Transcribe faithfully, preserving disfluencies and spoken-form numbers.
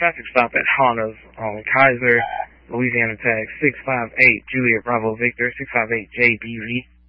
traffic stop at Honda's on Kaiser, Louisiana tag six five eight Juliet Bravo Victor, six five eight J B V.